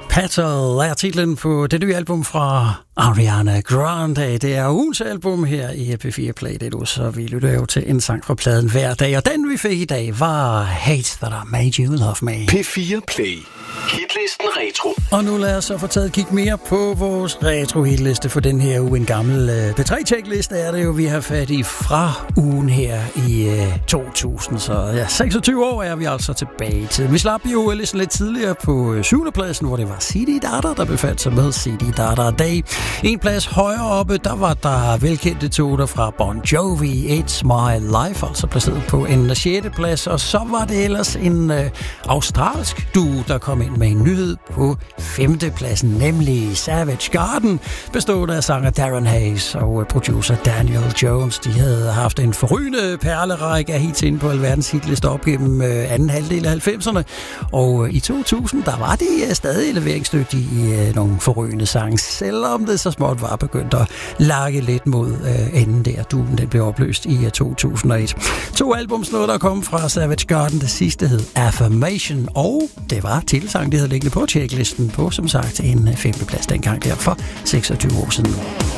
Petal er titlen på det nye album fra Ariana Grande. Det er ugens album her i P4 Play. Det er så vi lytter jo til en sang fra pladen hver dag. Og den vi fik i dag var Hate That I Made You Love Me. P4 Play. Hitlisten Retro. Og nu lad os så få taget et kig mere på vores retro-hitliste for den her uge. En gammel P3-checkliste er det jo, vi har fat i fra ugen her i 2000. Så ja, 26 år er vi altså tilbage til. Vi slap jo lidt tidligere på 7. pladsen, hvor det var CD Data, der befandt sig med CD Data Day. En plads højere oppe, der var der velkendte toner fra Bon Jovi, It's My Life, altså placeret på en 6. plads. Og så var det ellers en australsk duo, der kom ind med en nyhed på 5. pladsen, nemlig Savage Garden, bestående af sanger Darren Hayes og producer Daniel Jones. De havde haft en forrygende perlerække af hits inde på alverdens hitliste op gennem anden halvdel af 90'erne, og i 2000, der var de stadig leveringsdygtige i nogle forrygende sange, selvom det så småt var begyndt at lakke lidt mod enden der. Duen, den blev opløst i 2001. 2 albums nåede der kom fra Savage Garden. Det sidste hed Affirmation, og det var titelsang, de havde liggende på checklisten på, som sagt, en 5. plads dengang der for 26 år siden.